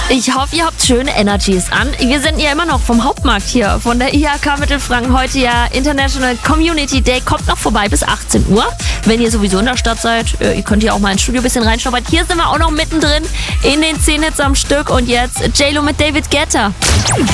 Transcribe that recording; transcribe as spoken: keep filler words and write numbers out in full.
Ich hoffe, ihr habt schöne Energies an. Wir sind ja immer noch vom Hauptmarkt hier, von der I H K Mittelfranken. Heute ja International Community Day. Kommt noch vorbei bis achtzehn Uhr. Wenn ihr sowieso in der Stadt seid, ihr könnt ja auch mal ins Studio ein bisschen reinschnuppern. Hier sind wir auch noch mittendrin in den zehn Hits am Stück. Und jetzt J-Lo mit David Guetta.